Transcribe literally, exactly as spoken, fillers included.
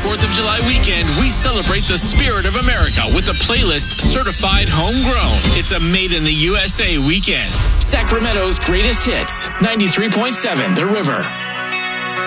fourth of July weekend, we celebrate the spirit of America with a playlist certified homegrown. It's a Made in the U S A weekend. Sacramento's greatest hits, ninety-three point seven The River.